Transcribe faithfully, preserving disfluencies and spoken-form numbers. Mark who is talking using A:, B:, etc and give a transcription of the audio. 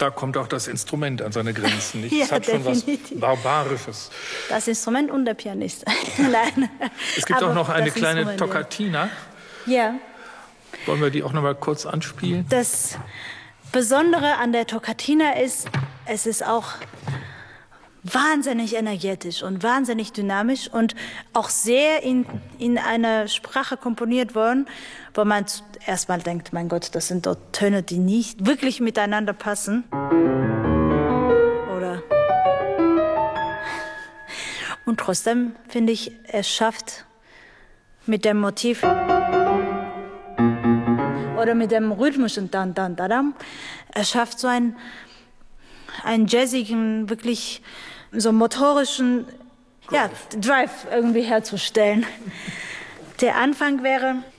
A: Da kommt auch das Instrument an seine Grenzen. Nicht?
B: Ja,
A: es hat schon was
B: definitiv.
A: Barbarisches.
B: Das Instrument und der Pianist. Nein.
A: Es gibt
B: Aber
A: auch noch eine
B: das
A: kleine
B: Instrument,
A: Toccatina.
B: Ja.
A: Wollen wir die auch noch mal kurz anspielen?
B: Das Besondere an der Toccatina ist, es ist auch wahnsinnig energetisch und wahnsinnig dynamisch und auch sehr in, in einer Sprache komponiert worden, wo man erstmal denkt, mein Gott, das sind doch Töne, die nicht wirklich miteinander passen. Oder und trotzdem finde ich, es schafft mit dem Motiv oder mit dem rhythmischen Dan Dan Dadam, es schafft so einen, einen jazzigen, wirklich so motorischen ja, Drive irgendwie herzustellen. Der Anfang wäre